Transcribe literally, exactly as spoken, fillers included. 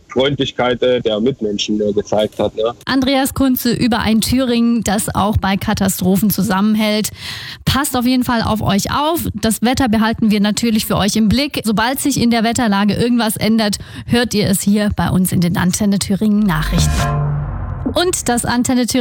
Freundlichkeit äh, der Mitmenschen äh, gezeigt hat. Ne? Andreas Kunze über ein Thüringen, das auch bei Katastrophen zusammenhält. Passt auf jeden Fall auf euch auf. Das Wetter behalten wir natürlich für euch im Blick. Sobald sich in der Wetterlage irgendwas ändert, hört ihr es hier bei uns in den Antenne Thüringen Nachrichten. Und das Antenne Thüringen